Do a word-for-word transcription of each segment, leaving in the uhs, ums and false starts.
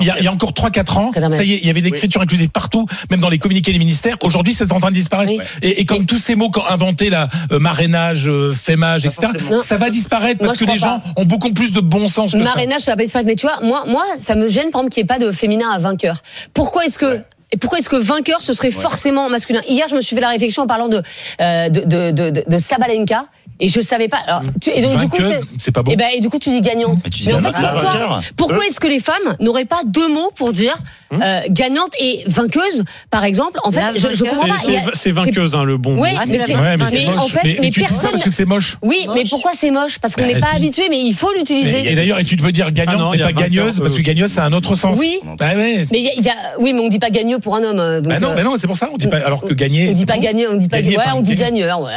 Il y a, il y a encore trois quatre ans, ça y est, il y avait des écritures oui. inclusives partout, même dans les communiqués des ministères. Aujourd'hui, c'est en train de disparaître. Oui. Et, et comme oui. tous ces mots qu'ont inventés là, euh, marrainage, euh, fémage, et cetera, non. ça va disparaître parce moi, que les gens pas. ont beaucoup plus de bon sens que marrainage, ça. ça va pas disparaître. Mais tu vois, moi, moi, ça me gêne, par exemple, qu'il n'y ait pas de féminin à vainqueur. Pourquoi est-ce que ouais. Et pourquoi est-ce que vainqueur ce serait ouais. forcément masculin? Hier, je me suis fait la réflexion en parlant de euh, de, de, de, de, de Sabalenka. Et je savais pas. Alors, tu, et donc Vainqueuse, du coup, c'est, c'est pas bon. Et ben, et du coup, tu dis gagnante. Mais, tu dis mais en fait, pourquoi, pourquoi est-ce que les femmes n'auraient pas deux mots pour dire hum? euh, gagnante et vainqueuse, par exemple? En fait, je, je comprends c'est, pas. C'est, c'est vainqueuse, hein, le bon. Ouais, ah, mais, c'est, ouais, mais, c'est mais en fait, mais, mais tu personne. Dis ça parce que c'est moche. Oui, moche. Mais pourquoi c'est moche? Parce qu'on n'est bah, pas si. habitué, mais il faut l'utiliser. Mais, et d'ailleurs, et tu peux dire gagnante, ah non, mais pas gagneuse, parce que gagneuse, c'est un autre sens. Oui. Bah ouais. Mais il y a, oui, mais on dit pas gagneux pour un homme. Bah non, mais non, c'est pour ça. On dit pas. Alors que gagner. On dit pas gagner, on dit pas. Ouais, on dit gagneur. Ouais.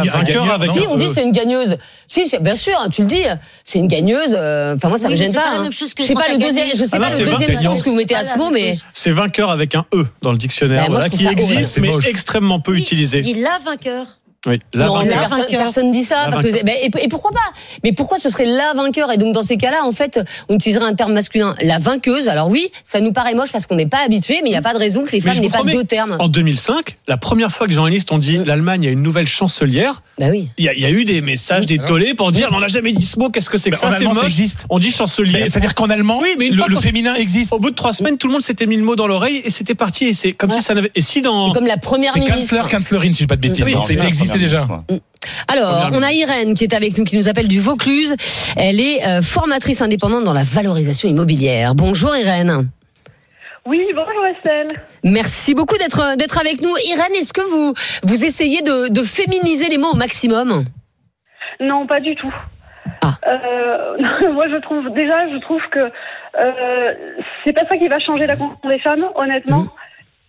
Si, on dit c'est une gagneuse. Si, bien sûr, tu le dis, c'est une gagneuse. Enfin, moi, ça oui, me gêne pas. Hein. Je sais pas le deuxième, je sais ah pas non, le deuxième sens que vous mettez à ce mot, mais c'est vainqueur avec un e dans le dictionnaire, bah, voilà, qui existe, mais extrêmement peu oui, utilisé. Dis la vainqueur. Oui, la non, vainqueur. Personne, personne dit ça. Parce que, et, et pourquoi pas? Mais pourquoi ce serait la vainqueur? Et donc, dans ces cas-là, en fait, on utiliserait un terme masculin. La vainqueuse. Alors oui, ça nous paraît moche parce qu'on n'est pas habitué, mais il n'y a pas de raison que les femmes n'aient pas deux termes. En deux mille cinq, la première fois que les journalistes ont dit mmh. l'Allemagne a une nouvelle chancelière, bah oui. il y a, il y a eu des messages, des tollés pour dire, on n'a jamais dit ce mot, qu'est-ce que c'est que bah, ça? C'est moche. Existe. On dit chancelier. Mais c'est-à-dire qu'en allemand, oui, mais le, le féminin existe. Au bout de trois semaines, tout le monde s'était mis le mot dans l'oreille et c'était parti. Et c'est comme ah. si ça n'avait. Et si dans. C'est comme la première c'est ministre. Kanzler, Kanzlerin, si je dis pas de bêtises. Ça existait déjà. Alors, on a Irène qui est avec nous, qui nous appelle du Vaucluse. Elle est euh, formatrice indépendante dans la valorisation immobilière. Bonjour Irène. Oui, bonjour Estelle. Merci beaucoup d'être d'être avec nous. Irène, est-ce que vous vous essayez de, de féminiser les mots au maximum? Non, pas du tout. Ah. Euh, moi, je trouve déjà, je trouve que euh, c'est pas ça qui va changer la condition des femmes, honnêtement. Mmh.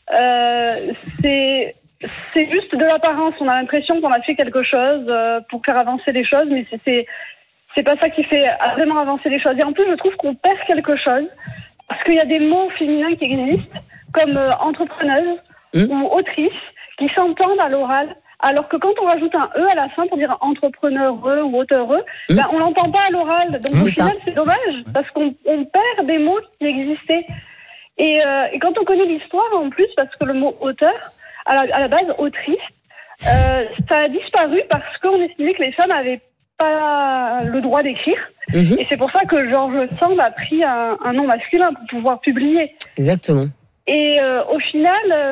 Euh, c'est C'est juste de l'apparence. On a l'impression qu'on a fait quelque chose euh, pour faire avancer les choses, mais c'est, c'est c'est pas ça qui fait vraiment avancer les choses. Et en plus, je trouve qu'on perd quelque chose parce qu'il y a des mots féminins qui existent, comme euh, entrepreneuse mmh. ou autrice, qui s'entendent à l'oral. Alors que quand on rajoute un e à la fin pour dire entrepreneureux ou auteureux, mmh. ben on l'entend pas à l'oral. Donc mmh, au final, ça. c'est dommage parce qu'on on perd des mots qui existaient. Et, euh, et quand on connaît l'histoire, en plus, parce que le mot auteur À la, à la base, autrice, euh, ça a disparu parce qu'on estimait que les femmes n'avaient pas le droit d'écrire. Mmh. Et c'est pour ça que George Sand a pris un, un nom masculin pour pouvoir publier. Exactement. Et euh, au final, euh,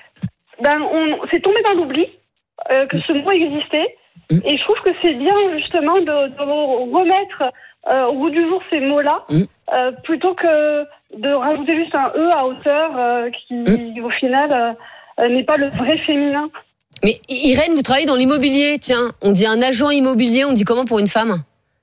ben, on, c'est tombé dans l'oubli euh, que ce mot existait. Mmh. Et je trouve que c'est bien justement de, de remettre euh, au bout du jour ces mots-là, mmh. euh, plutôt que de rajouter juste un E à hauteur euh, qui, mmh. au final... Euh, n'est pas le vrai féminin. Mais Irène, vous travaillez dans l'immobilier, tiens. On dit un agent immobilier, on dit comment pour une femme?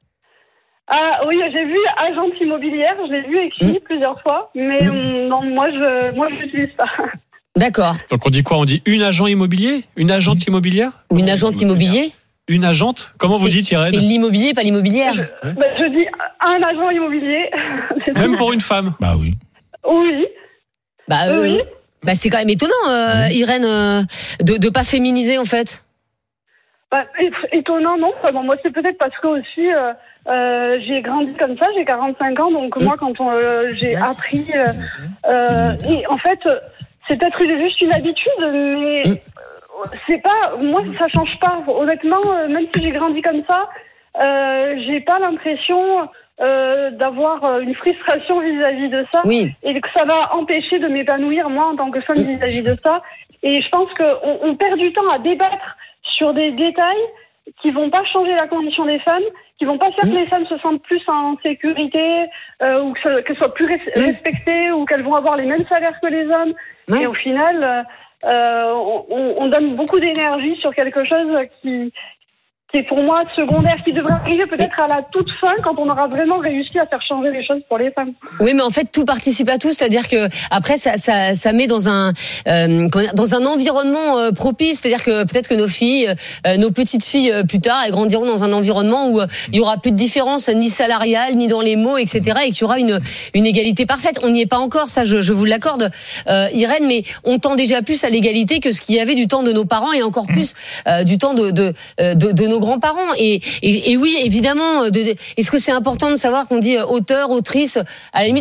Ah oui, j'ai vu agente immobilière, je l'ai vu écrit mmh. plusieurs fois, mais mmh. non, moi je moi je n'utilise pas. D'accord. Donc on dit quoi? On dit une agent immobilier? Une agente immobilière? Ou une agente immobilier? Une agente? Comment c'est, vous dites, Irène? C'est l'immobilier, pas l'immobilière. Je, bah, je dis un agent immobilier. Même pour une femme? Bah oui. Oui. Bah euh, oui. Bah c'est quand même étonnant, euh, Irène, euh, de de pas féminiser en fait. Bah, étonnant, non. Enfin, bon, moi, c'est peut-être parce que aussi euh, euh, j'ai grandi comme ça. J'ai quarante-cinq ans, donc mmh. moi, quand on, euh, j'ai yes. appris, euh, euh, et en fait, c'est peut-être juste une habitude, mais mmh. c'est pas. Moi, ça change pas. Honnêtement, même si j'ai grandi comme ça, euh, j'ai pas l'impression. Euh, d'avoir une frustration vis-à-vis de ça oui. et que ça va empêcher de m'épanouir moi en tant que femme vis-à-vis de ça, et je pense qu'on on perd du temps à débattre sur des détails qui vont pas changer la condition des femmes, qui vont pas faire que les femmes se sentent plus en sécurité euh, ou que, qu'elles soient plus res- respectées ou qu'elles vont avoir les mêmes salaires que les hommes oui. Et au final euh, on, on donne beaucoup d'énergie sur quelque chose qui c'est pour moi secondaire, qui devrait arriver peut-être à la toute fin quand on aura vraiment réussi à faire changer les choses pour les femmes. Oui, mais en fait tout participe à tout, c'est-à-dire que après ça ça ça met dans un euh, dans un environnement euh, propice, c'est-à-dire que peut-être que nos filles, euh, nos petites filles euh, plus tard, elles grandiront dans un environnement où euh, il y aura plus de différence ni salariale ni dans les mots, et cetera, et qu'il y aura une une égalité parfaite. On n'y est pas encore, ça je je vous l'accorde, euh, Irène, mais on tend déjà plus à l'égalité que ce qu'il y avait du temps de nos parents et encore plus euh, du temps de de de, de nos grands-parents. Et, et, et oui, évidemment, de, de, est-ce que c'est important de savoir qu'on dit auteur, autrice, à la limite,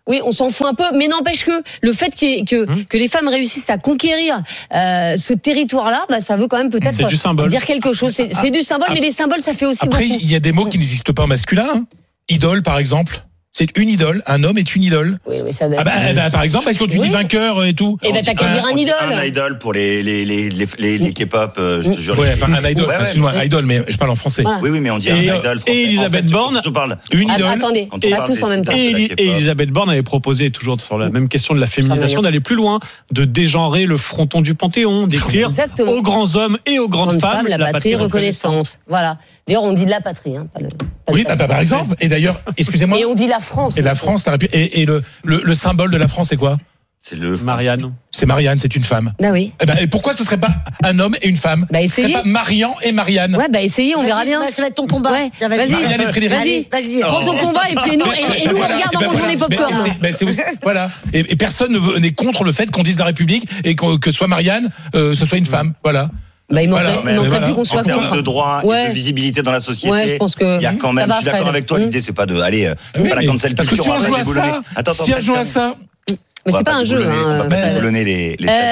Oui, on s'en fout un peu, mais n'empêche que le fait que, hum. que les femmes réussissent à conquérir euh, ce territoire-là, bah, ça veut quand même peut-être dire quelque chose. C'est, c'est du symbole, ah, mais les symboles, ça fait aussi après, beaucoup. Après, il y a des mots qui n'existent pas en masculin. Hein. Idole, par exemple. C'est une idole. Un homme est une idole. Oui, mais ça. Ah bah, bah, par exemple, est-ce que tu oui. dis vainqueur et tout? Eh ben, t'as qu'à dire un idole. Un idole pour les les les les les, les K-pop, euh, je te jure. Ouais, enfin, un idole. Ouais, ouais, excuse-moi, ouais. idole, mais je parle en français. Voilà. Oui, oui, mais on dit et, un idole français. Et Elisabeth en fait, Borne. Tu, tu parles. Une idole. Ah, attendez, on pas tous en même temps. Et, et Elisabeth Borne avait proposé toujours sur la même question de la féminisation d'aller plus loin, de dégenrer le fronton du Panthéon, d'écrire Exactement. aux grands hommes et aux grandes femmes la, la patrie reconnaissante. Voilà. D'ailleurs, on dit de la patrie, hein, pas le. Pas oui, bah, bah, par exemple. Et d'ailleurs, excusez-moi. Et on dit la France. Et la France, la République. Et, et le, le le symbole de la France, c'est quoi? C'est le Marianne. C'est Marianne, c'est une femme. Bah oui. Et, bah, et pourquoi ce serait pas un homme et une femme? Bah essayez. Ce serait pas Marian et Marianne. Ouais, bah essayez, on vas-y, verra bien. Ça va être ton combat. Ouais. Vas-y, vas-y. Marianne et Frédéric. Vas-y, vas-y. Prends ton combat et puis nous, et, et nous voilà, on regarde et ben en voilà. mangeant des pop-corn. Mais, mais c'est aussi, voilà. Et, et personne ne veut, n'est contre le fait qu'on dise la République et que, que soit Marianne, euh, ce soit une femme. Voilà. Bah, il manquerait, voilà, il manquerait voilà. plus qu'on soit en termes contre. de droit ouais. et de visibilité dans la société. Ouais, je pense que il y a quand même. Je suis d'accord avec toi. L'idée, c'est pas de aller. Oui, pas la cancel parce que si on joue à ça, attends, si on joue à ça. Mais c'est pas un jeu. On va pas boulonner les.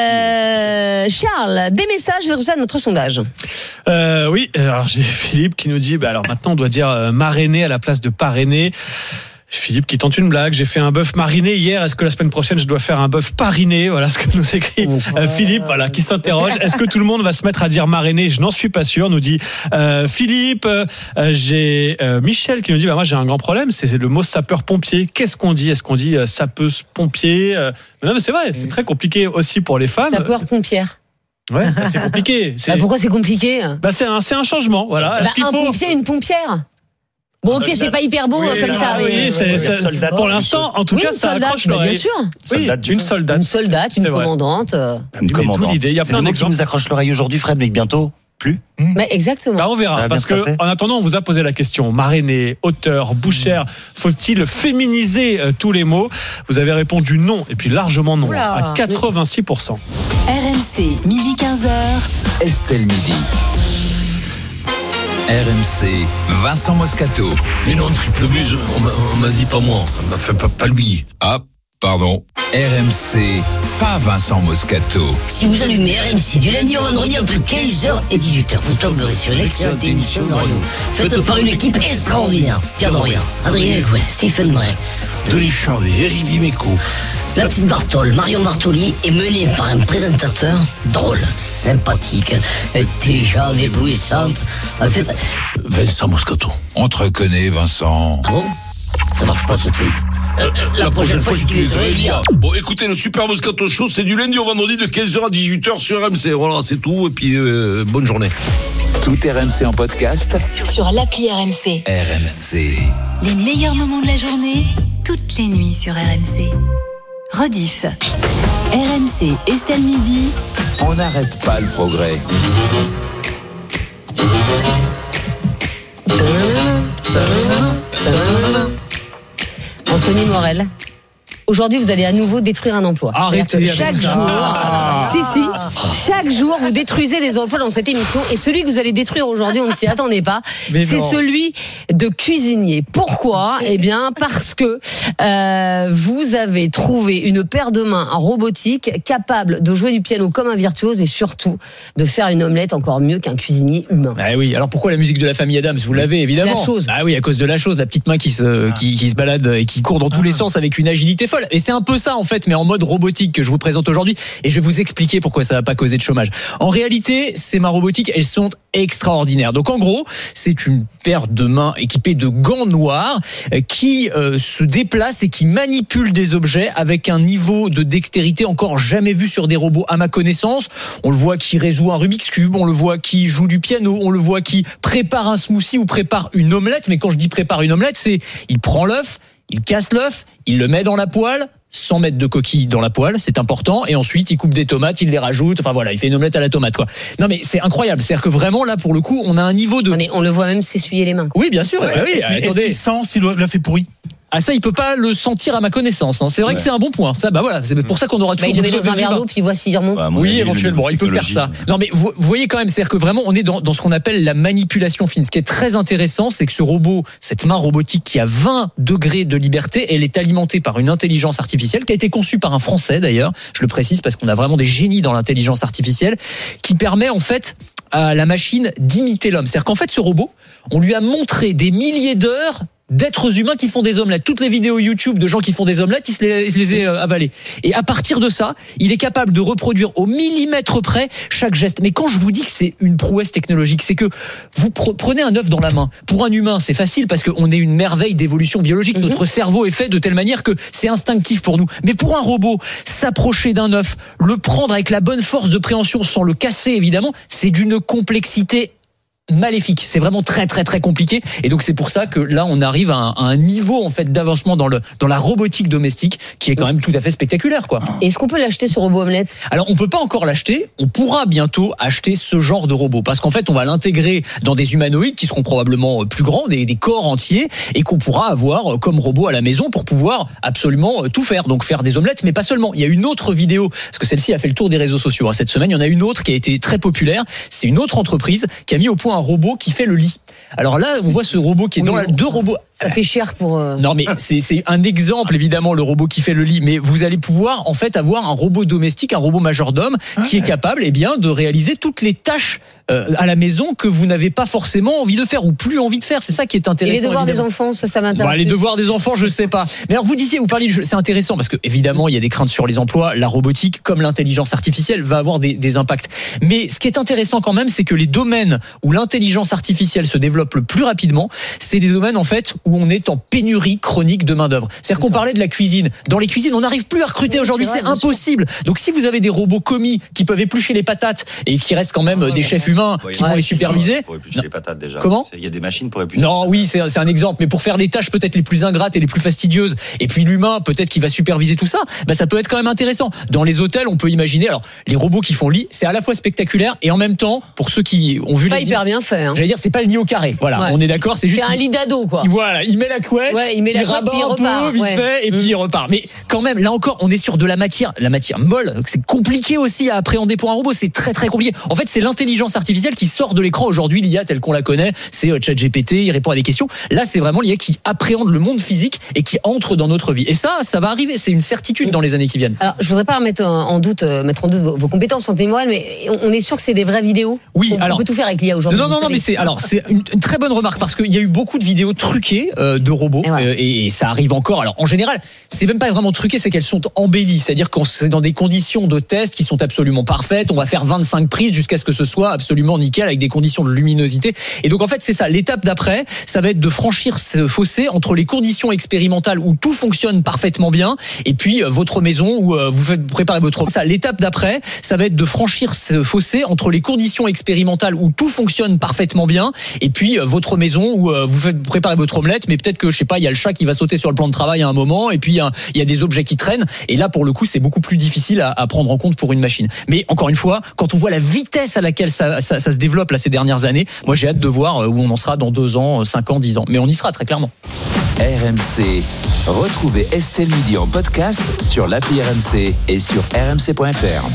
Euh, Charles, des messages sur à notre sondage. Euh, oui, alors j'ai Philippe qui nous dit, bah alors maintenant on doit dire euh, marrainer à la place de parrainer. Philippe qui tente une blague. J'ai fait un bœuf mariné hier. Est-ce que la semaine prochaine je dois faire un bœuf pariné? Voilà ce que nous écrit euh, Philippe. Voilà qui s'interroge. Est-ce que tout le monde va se mettre à dire marrainer? Je n'en suis pas sûr. Nous dit euh, Philippe. Euh, j'ai euh, Michel qui nous dit bah moi j'ai un grand problème. C'est le mot sapeur-pompier. Qu'est-ce qu'on dit? Est-ce qu'on dit euh, sapeuse-pompier? euh, Non mais c'est vrai. C'est très compliqué aussi pour les femmes. Sapeur-pompière. Ouais, bah, c'est compliqué. C'est... Bah, pourquoi c'est compliqué? Bah c'est un c'est un changement. Voilà. Bah, Est-ce qu'il un faut... pompier, une pompière. Bon, ok, c'est pas hyper beau oui, comme non, ça. Oui, mais... c'est, c'est, c'est, pour l'instant, en tout oui, cas, ça soldat, accroche l'oreille. Bien sûr. Oui, une soldate. Une soldate, une commandante. Une commandante. Il y a plein d'exemples qui nous accrochent l'oreille aujourd'hui, Fred, mais bientôt plus. Mais exactement. Bah on verra. Parce que, en attendant, on vous a posé la question. Marrainer, auteur, bouchère, faut-il féminiser euh, tous les mots? Vous avez répondu non, et puis largement non, Oula. à quatre-vingt-six pour cent. R M C, midi quinze heures. Estelle Midi. R M C, Vincent Moscato. Mais non, triple buse, on m'a, on m'a dit pas moi, enfin pas, pas lui. Ah, pardon. R M C, pas Vincent Moscato. Si vous allumez R M C du lundi au vendredi entre quinze heures et dix-huit heures, vous tomberez sur une excellente émission de radio, faite par une équipe extraordinaire. Pierre Dorian, Adrien Gouin, Stephen Bray, Denis Charvet, Eric Dimeco, la petite Bartol, Marion Bartoli est menée par un présentateur drôle, sympathique, intelligent, éblouissante. En fait, Vincent Moscato. On te reconnaît, Vincent. Ah bon? Ça marche pas ce truc. Euh, la, la prochaine, prochaine fois, j'utiliserai Elia. Bon, écoutez, le Super Moscato Show, c'est du lundi au vendredi de quinze heures à dix-huit heures sur R M C. Voilà, c'est tout. Et puis, euh, bonne journée. Tout R M C en podcast sur l'appli R M C. R M C. Les meilleurs moments de la journée, toutes les nuits sur R M C. Rediff. R M C, Estelle Midi. On n'arrête pas le progrès. Anthony Morel. Aujourd'hui, vous allez à nouveau détruire un emploi. Arrêtez. Chaque ça. jour, Ah. si si, chaque jour vous détruisez des emplois dans cette émission et celui que vous allez détruire aujourd'hui, on ne s'y attendait pas. Mais c'est non. celui de cuisinier. Pourquoi? Eh bien, parce que euh, vous avez trouvé une paire de mains robotique capable de jouer du piano comme un virtuose et surtout de faire une omelette encore mieux qu'un cuisinier humain. Ah oui, alors pourquoi la musique de la famille Adams? Vous l'avez évidemment. La chose. Ah oui, à cause de la chose, la petite main qui se, qui, qui se balade et qui court dans tous les sens avec une agilité folle. Et c'est un peu ça en fait, mais en mode robotique que je vous présente aujourd'hui. Et je vais vous expliquer pourquoi ça va pas causer de chômage. En réalité, ces mains robotiques, elles sont extraordinaires. Donc en gros, c'est une paire de mains équipées de gants noirs qui euh, se déplacent et qui manipulent des objets avec un niveau de dextérité encore jamais vu sur des robots à ma connaissance. On le voit qui résout un Rubik's Cube, on le voit qui joue du piano, on le voit qui prépare un smoothie ou prépare une omelette. Mais quand je dis prépare une omelette, c'est il prend l'œuf, il casse l'œuf, il le met dans la poêle, sans mettre de coquille dans la poêle, c'est important, et ensuite il coupe des tomates, il les rajoute, enfin voilà, il fait une omelette à la tomate quoi. Non mais c'est incroyable, c'est-à-dire que vraiment là pour le coup, on a un niveau de... On, est, on le voit même s'essuyer les mains. Oui bien sûr, ouais, bah oui, mais attendez. Est-ce qu'il sent si l'œuf est pourri? Ah ça, il peut pas le sentir à ma connaissance. Hein. C'est vrai ouais. que c'est un bon point. Ça, bah voilà, c'est pour ça qu'on aura toujours. Bah, il le met dans un verre d'eau puis voici il remonte. Bah, oui, avis, éventuellement, il peut faire ça. Non, mais vous, vous voyez quand même, c'est-à-dire que vraiment, on est dans, dans ce qu'on appelle la manipulation fine. Ce qui est très intéressant, c'est que ce robot, cette main robotique qui a vingt degrés de liberté, elle est alimentée par une intelligence artificielle qui a été conçue par un Français d'ailleurs. Je le précise parce qu'on a vraiment des génies dans l'intelligence artificielle qui permet en fait à la machine d'imiter l'homme. C'est-à-dire qu'en fait, ce robot, on lui a montré des milliers d'heures d'êtres humains qui font des omelettes. Toutes les vidéos YouTube de gens qui font des omelettes, il se les, il se les est avalées. Et à partir de ça, il est capable de reproduire au millimètre près chaque geste. Mais quand je vous dis que c'est une prouesse technologique, c'est que vous prenez un œuf dans la main. Pour un humain, c'est facile parce qu'on est une merveille d'évolution biologique. Notre mm-hmm. cerveau est fait de telle manière que c'est instinctif pour nous. Mais pour un robot, s'approcher d'un œuf, le prendre avec la bonne force de préhension sans le casser évidemment, c'est d'une complexité maléfique, c'est vraiment très très très compliqué et donc c'est pour ça que là on arrive à un, à un niveau en fait d'avancement dans le dans la robotique domestique qui est quand même tout à fait spectaculaire quoi. Et est-ce qu'on peut l'acheter ce robot omelette ? Alors on peut pas encore l'acheter, on pourra bientôt acheter ce genre de robot parce qu'en fait on va l'intégrer dans des humanoïdes qui seront probablement plus grands, des, des corps entiers et qu'on pourra avoir comme robot à la maison pour pouvoir absolument tout faire, donc faire des omelettes mais pas seulement. Il y a une autre vidéo parce que celle-ci a fait le tour des réseaux sociaux hein, cette semaine, il y en a une autre qui a été très populaire, c'est une autre entreprise qui a mis au point un robot qui fait le lit. Alors là, on voit ce robot qui est oui, dans la, deux robots. Ça fait cher pour. Euh... Non, mais c'est, c'est un exemple évidemment le robot qui fait le lit. Mais vous allez pouvoir en fait avoir un robot domestique, un robot majordome ah, qui est capable, eh bien, de réaliser toutes les tâches euh, à la maison que vous n'avez pas forcément envie de faire ou plus envie de faire. C'est ça qui est intéressant. Et les devoirs évidemment. des enfants, ça, ça m'intéresse. Bah, les devoirs des enfants, je sais pas. Mais alors vous disiez, vous parliez, de, c'est intéressant parce que évidemment il y a des craintes sur les emplois. La robotique, comme l'intelligence artificielle, va avoir des, des impacts. Mais ce qui est intéressant quand même, c'est que les domaines où l'intelligence artificielle se développe le plus rapidement, c'est des domaines en fait où on est en pénurie chronique de main d'œuvre. C'est-à-dire qu'on parlait de la cuisine. Dans les cuisines, on n'arrive plus à recruter oui, aujourd'hui, c'est, vrai, c'est impossible. Sûr. Donc si vous avez des robots commis qui peuvent éplucher les patates et qui restent quand même oh, des chefs humains ouais, qui ouais, vont les superviser. Pour éplucher les patates déjà. Comment ? Il y a des machines pour éplucher. Non, oui, c'est, c'est un exemple. Mais pour faire des tâches peut-être les plus ingrates et les plus fastidieuses, et puis l'humain peut-être qui va superviser tout ça, bah ça peut être quand même intéressant. Dans les hôtels, on peut imaginer. Alors les robots qui font lit, c'est à la fois spectaculaire et en même temps, pour ceux qui ont vu pas les hyper bien fait. Hein. J'allais dire, c'est pas le lit au carré. Voilà, ouais. On est d'accord. C'est juste. C'est un lit d'ado quoi. Voilà, il met la couette, ouais, il met la il rabat couette, un repart, peu vite ouais. fait et mmh. puis il repart. Mais quand même, là encore, on est sur de la matière, la matière molle. C'est compliqué aussi à appréhender pour un robot. C'est très très compliqué. En fait, c'est l'intelligence artificielle qui sort de l'écran aujourd'hui. L'I A telle qu'on la connaît, c'est ChatGPT, il répond à des questions. Là, c'est vraiment l'I A qui appréhende le monde physique et qui entre dans notre vie. Et ça, ça va arriver. C'est une certitude dans les années qui viennent. Alors, je voudrais pas mettre en doute, mettre en doute vos, vos compétences en témoignage, mais on est sûr que c'est des vraies vidéos. Oui, on, alors on peut tout faire avec l'I A aujourd'hui. Non, non, non, mais c'est alors c'est une, une très bonne remarque parce qu'il y a eu beaucoup de vidéos truquées euh, de robots et, ouais. euh, et ça arrive encore. Alors en général, c'est même pas vraiment truqué, c'est qu'elles sont embellies, c'est-à-dire qu'on c'est dans des conditions de test qui sont absolument parfaites. On va faire vingt-cinq prises jusqu'à ce que ce soit absolument nickel avec des conditions de luminosité. Et donc en fait, c'est ça. L'étape d'après, ça va être de franchir ce fossé entre les conditions expérimentales où tout fonctionne parfaitement bien et puis euh, votre maison où euh, vous faites préparer votre. Ça, l'étape d'après, ça va être de franchir ce fossé entre les conditions expérimentales où tout fonctionne parfaitement bien et puis euh, votre maison où euh, vous faites préparer votre omelette, mais peut-être que je sais pas, il y a le chat qui va sauter sur le plan de travail à un moment et puis il y a, il y a des objets qui traînent et là pour le coup c'est beaucoup plus difficile à, à prendre en compte pour une machine. Mais encore une fois, quand on voit la vitesse à laquelle ça, ça, ça se développe là ces dernières années, moi j'ai hâte de voir où on en sera dans deux ans, cinq ans, dix ans. Mais on y sera très clairement. R M C. Retrouvez Estelle Midi en podcast sur l'appli R M C et sur r m c point f r.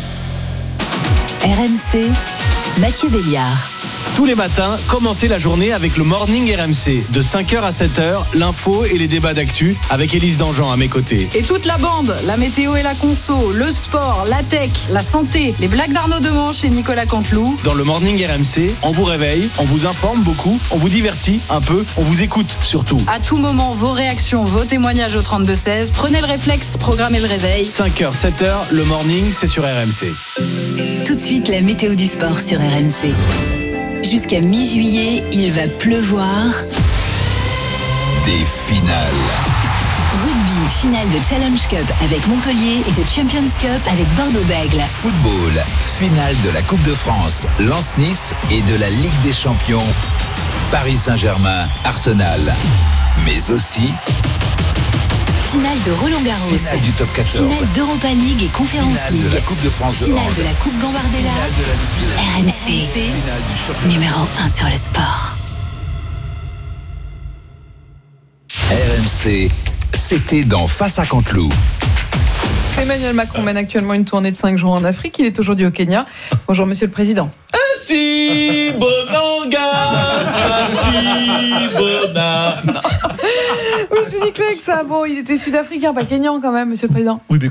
R M C, Mathieu Béliard. Tous les matins, commencez la journée avec le Morning R M C. De cinq heures à sept heures, l'info et les débats d'actu avec Élise Dangean à mes côtés. Et toute la bande, la météo et la conso, le sport, la tech, la santé, les blagues d'Arnaud Demanche et Nicolas Canteloup. Dans le Morning R M C, on vous réveille, on vous informe beaucoup, on vous divertit un peu, on vous écoute surtout. À tout moment, vos réactions, vos témoignages au trente-deux seize. Prenez le réflexe, programmez le réveil. cinq heures, sept heures, le Morning, c'est sur R M C. Tout de suite, la météo du sport sur R M C. Jusqu'à mi-juillet, il va pleuvoir. Des finales. Rugby, finale de Challenge Cup avec Montpellier et de Champions Cup avec Bordeaux-Bègles. Football, finale de la Coupe de France, Lens-Nice et de la Ligue des Champions, Paris Saint-Germain, Arsenal. Mais aussi... finale de Roland-Garros. Finale du top quatorze. Finale d'Europa League et Conference finale League. de la Coupe de France de finale hand. de la Coupe Gambardella. Finale de la R M C, numéro un sur le sport. R M C, C'était dans Face à Canteloup. Emmanuel Macron mène actuellement une tournée de cinq jours en Afrique. Il est aujourd'hui au Kenya. Bonjour, Monsieur le Président. Si Bonanga, si Bona. Oui, tu dis que ça. Bon, il était sud-africain, pas kenyan quand même, Monsieur le Président. Oui, mais